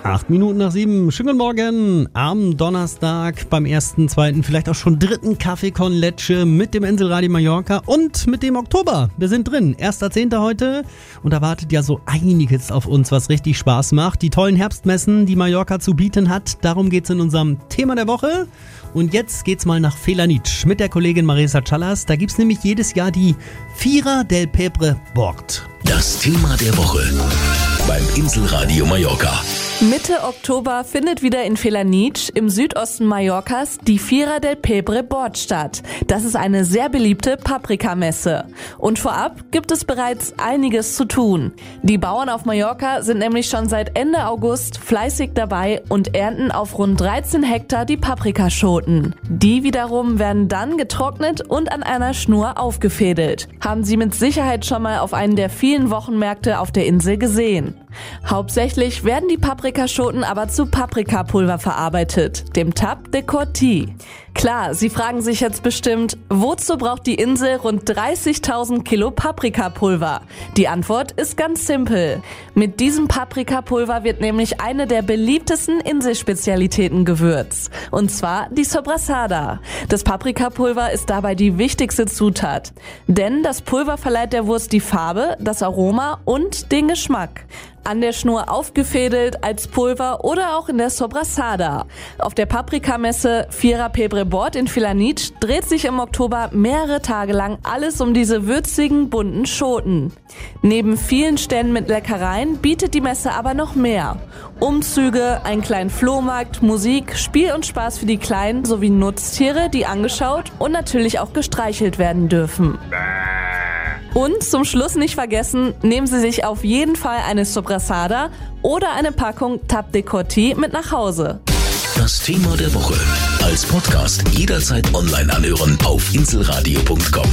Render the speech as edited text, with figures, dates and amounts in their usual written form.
8 Minuten nach 7. Schönen guten Morgen am Donnerstag beim 1., 2., vielleicht auch schon 3. Kaffee con Leche mit dem Inselradio Mallorca und mit dem Oktober. Wir sind drin. 1.10. heute und da wartet ja so einiges auf uns, was richtig Spaß macht. Die tollen Herbstmessen, die Mallorca zu bieten hat. Darum geht's in unserem Thema der Woche. Und jetzt geht's mal nach Felanitx mit der Kollegin Marisa Callas. Da gibt's nämlich jedes Jahr die Fira del Pebre Bord. Das Thema der Woche beim Inselradio Mallorca. Mitte Oktober findet wieder in Felanitx im Südosten Mallorcas die Fira del Pebre Bord statt. Das ist eine sehr beliebte Paprikamesse. Und vorab gibt es bereits einiges zu tun. Die Bauern auf Mallorca sind nämlich schon seit Ende August fleißig dabei und ernten auf rund 13 Hektar die Paprikaschoten. Die wiederum werden dann getrocknet und an einer Schnur aufgefädelt. Haben Sie mit Sicherheit schon mal auf einen der vielen Wochenmärkte auf der Insel gesehen. Hauptsächlich werden die Paprikaschoten aber zu Paprikapulver verarbeitet, dem Tap de Corti. Klar, Sie fragen sich jetzt bestimmt, wozu braucht die Insel rund 30.000 Kilo Paprikapulver? Die Antwort ist ganz simpel. Mit diesem Paprikapulver wird nämlich eine der beliebtesten Inselspezialitäten gewürzt. Und zwar die Sobrasada. Das Paprikapulver ist dabei die wichtigste Zutat. Denn das Pulver verleiht der Wurst die Farbe, das Aroma und den Geschmack. An der Schnur aufgefädelt, als Pulver oder auch in der Sobrasada. Auf der Paprikamesse Fira Pebre Bord in Felanitx dreht sich im Oktober mehrere Tage lang alles um diese würzigen, bunten Schoten. Neben vielen Ständen mit Leckereien bietet die Messe aber noch mehr. Umzüge, einen kleinen Flohmarkt, Musik, Spiel und Spaß für die Kleinen sowie Nutztiere, die angeschaut und natürlich auch gestreichelt werden dürfen. Und zum Schluss nicht vergessen, nehmen Sie sich auf jeden Fall eine Sobrasada oder eine Packung Tap de Corti mit nach Hause. Das Thema der Woche als Podcast jederzeit online anhören auf inselradio.com.